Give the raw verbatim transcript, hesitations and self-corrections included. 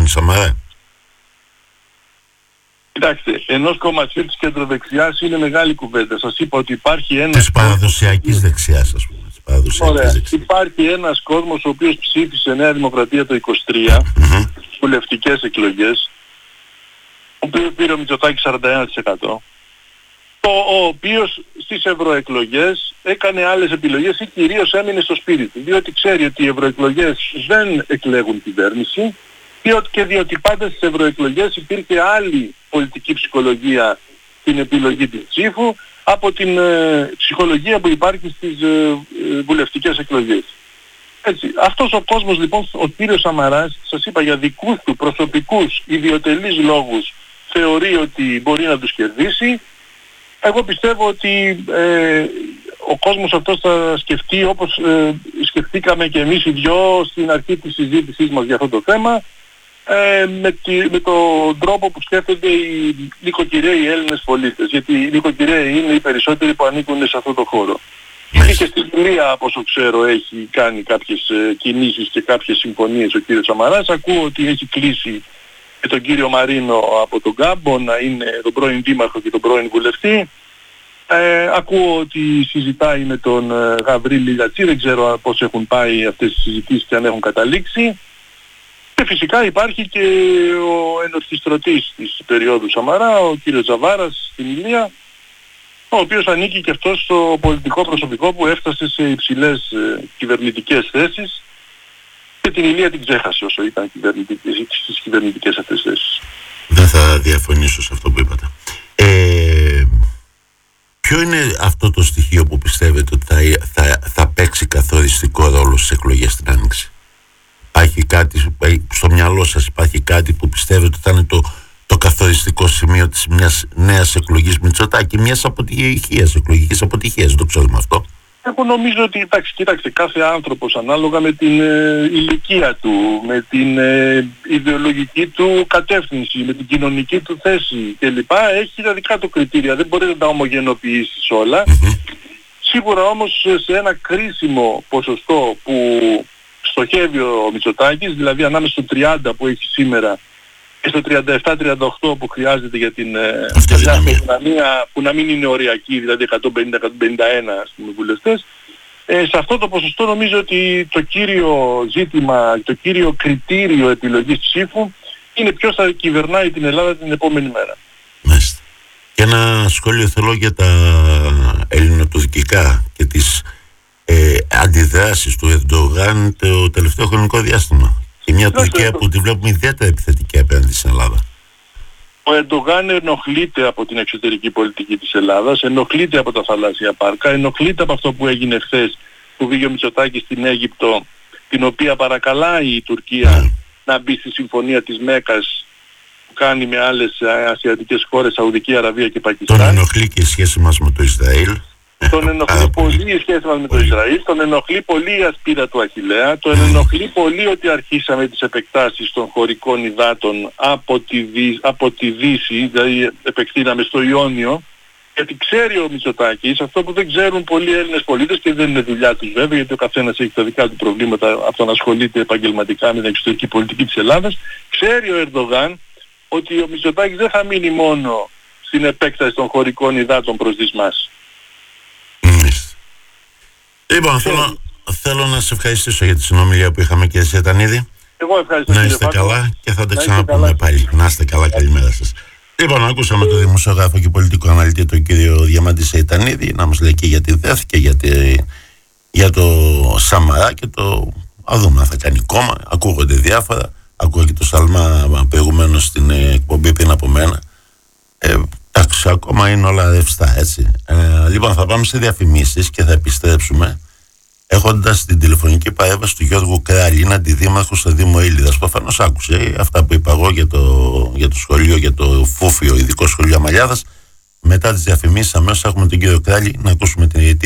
Αντώνη Σαμαρά? Κοιτάξτε, ενός κομματιού της κεντροδεξιάς είναι μεγάλη κουβέντα. Σας είπα ότι υπάρχει ένας... Της παραδοσιακής δεξιάς, ας πούμε. Της παραδοσιακής Ωραία. δεξιάς. Υπάρχει ένας κόσμος ο οποίος ψήφισε Νέα Δημοκρατία το είκοσι τρία, Mm-hmm. βουλευτικές εκλογές, ο οποίος πήρε ο Μητσοτάκης σαράντα ένα τοις εκατό, το, ο οποίος στις ευρωεκλογές έκανε άλλες επιλογές ή κυρίως έμεινε στο σπίτι του, διότι ξέρει ότι οι ευρωεκλογές δεν εκλέγουν κυβέρνηση, διότι και διότι πάντα στις ευρωεκλογές υπήρχε άλλη πολιτική ψυχολογία στην επιλογή της ψήφου από την ε, ψυχολογία που υπάρχει στις ε, ε, βουλευτικές εκλογές. Έτσι, αυτός ο κόσμος λοιπόν, ο κύριος Σαμαράς, σας είπα, για δικούς του προσωπικούς ιδιωτελείς λόγους θεωρεί ότι μπορεί να τους κερδίσει. Εγώ πιστεύω ότι ε, ο κόσμος αυτός θα σκεφτεί όπως ε, σκεφτήκαμε και εμείς οι δυο στην αρχή της συζήτησής μας για αυτό το θέμα, ε, με, τη, με τον τρόπο που σκέφτονται οι νοικοκυρέοι Έλληνες πολίτες. Γιατί οι νοικοκυρέοι είναι οι περισσότεροι που ανήκουν σε αυτό το χώρο. Ήδη και στην Ηλία, από όσο ξέρω, έχει κάνει κάποιες ε, κινήσεις και κάποιες συμφωνίες ο κύριος Σαμαράς. Ακούω ότι έχει κλείσει με τον κύριο Μαρίνο από τον Κάμπο, να είναι τον πρώην δήμαρχο και τον πρώην βουλευτή. Ε, ακούω ότι συζητάει με τον ε, Γαβρίλη Λατσί, δεν ξέρω πώς έχουν πάει αυτές τις συζητήσεις και αν έχουν καταλήξει. Και φυσικά υπάρχει και ο ενορχιστρωτής της περίοδου Σαμαρά, ο κύριος Τζαβάρας στην Ηλία, ο οποίος ανήκει και αυτός στο πολιτικό προσωπικό που έφτασε σε υψηλές ε, κυβερνητικές θέσεις και την Ηλία την ξέχασε όσο ήταν στις κυβερνητικές αυτές θέσεις. Δεν θα διαφωνήσω σε αυτό που είπατε. Ε, ποιο είναι αυτό το στοιχείο που πιστεύετε ότι θα, θα, θα παίξει καθοριστικό ρόλο στις εκλογές στην Άνοιξη? Υπάρχει κάτι, στο μυαλό σας υπάρχει κάτι που πιστεύετε ότι θα είναι το, το καθοριστικό σημείο της μιας νέας εκλογής Μητσοτάκη, μιας αποτυχίας, εκλογικής αποτυχίας, δεν το ξέρουμε αυτό? Εγώ νομίζω ότι, εντάξει, κοίταξε, κάθε άνθρωπος ανάλογα με την ε, ηλικία του, με την ε, ιδεολογική του κατεύθυνση, με την κοινωνική του θέση κλπ. Έχει τα δικά του κριτήρια, δεν μπορεί να τα ομογενοποιήσεις όλα. Mm-hmm. Σίγουρα όμως σε ένα κρίσιμο ποσοστό που στοχεύει ο Μητσοτάκης, δηλαδή ανάμεσα στο τριάντα που έχει σήμερα και στο τριάντα επτά τριάντα οκτώ που χρειάζεται για την αυτοδυναμία που να μην είναι οριακή, δηλαδή εκατόν πενήντα εκατόν πενήντα ένα στους βουλευτές, ε, σε αυτό το ποσοστό νομίζω ότι το κύριο ζήτημα, το κύριο κριτήριο επιλογής ψήφου είναι ποιος θα κυβερνάει την Ελλάδα την επόμενη μέρα. Μάλιστα. Και ένα σχόλιο θέλω για τα ελληνοτουρκικά και τις ε, αντιδράσεις του Ερντογάν το τελευταίο χρονικό διάστημα. Και μια Τουρκία που τη βλέπουμε ιδιαίτερα επιθετική απέναντι στην Ελλάδα. Ο Ερντογάν ενοχλείται από την εξωτερική πολιτική της Ελλάδας, ενοχλείται από τα θαλάσσια πάρκα, ενοχλείται από αυτό που έγινε χθες που βγήκε ο Μητσοτάκης στην Αίγυπτο, την οποία παρακαλάει η Τουρκία mm. να μπει στη συμφωνία της Μέκας που κάνει με άλλες ασιατικές χώρες, Σαουδική Αραβία και Πακιστάν. Τον ενοχλεί και η σχέση μας με το Ισραήλ. Τον ενοχλεί πολύ η σχέση μας με το Ισραήλ, τον ενοχλεί πολύ η ασπίδα του Αχιλλέα, τον ενοχλεί πολύ ότι αρχίσαμε τις επεκτάσεις των χωρικών υδάτων από τη, Δύ, από τη Δύση, δηλαδή επεκτείναμε στο Ιόνιο, γιατί ξέρει ο Μητσοτάκης αυτό που δεν ξέρουν πολλοί Έλληνες πολίτες και δεν είναι δουλειά τους βέβαια, γιατί ο καθένας έχει τα δικά του προβλήματα από το να ασχολείται επαγγελματικά με την εξωτερική πολιτική της Ελλάδας. Ξέρει ο Ερντογάν ότι ο Μητσοτάκης δεν θα μείνει μόνο στην επέκταση των χωρικών υδάτων προς δυσμάς. Λοιπόν, θέλω, θέλω να σε ευχαριστήσω για τη συνομιλία που είχαμε, κύριε Σιετανίδη. Εγώ ευχαριστώ. Να είστε καλά και θα τα ξαναπούμε πάλι. Να είστε καλά, καλημέρα σας. Λοιπόν, ακούσαμε τον δημοσιογράφο και πολιτικό αναλυτή, τον κύριο Διαμάντη Σιετανίδη, να μας λέει και για τη ΔΕΘ και για, τη, για το Σαμαρά και το. Α δούμε αν θα κάνει κόμμα. Ακούγονται διάφορα. Ακούω και το Σαλμά προηγουμένως στην εκπομπή πριν από μένα. Ε, Εντάξει, ακόμα είναι όλα ρευστά, έτσι. Ε, λοιπόν, θα πάμε σε διαφημίσεις και θα επιστρέψουμε έχοντας την τηλεφωνική παρέμβαση του Γιώργου Κράλη, είναι αντιδήμαρχος στο Δήμο Ήλιδας. Προφανώς άκουσε αυτά που είπα εγώ για το, για το σχολείο, για το Φούφιο, ειδικό σχολείο Αμαλιάδας. Μετά τις διαφημίσεις αμέσως έχουμε τον κύριο Κράλη να ακούσουμε την